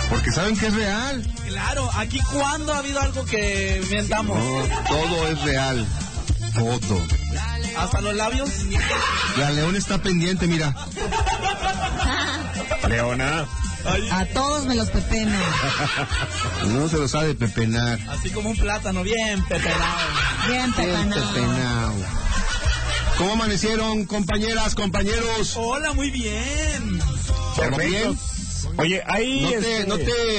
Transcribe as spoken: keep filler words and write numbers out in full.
Porque saben que es real. Claro, aquí cuando ha habido algo que mientamos. No, todo es real. Todo. Hasta los labios. La Leona está pendiente, mira. Leona. A todos me los pepeno. No se lo sabe pepenar. Así como un plátano, bien pepenado. Bien pepenado. Pepenao. ¿Cómo amanecieron, compañeras, compañeros? Hola, muy bien. ¿Todo bien? Oye, ahí... No te, este... no te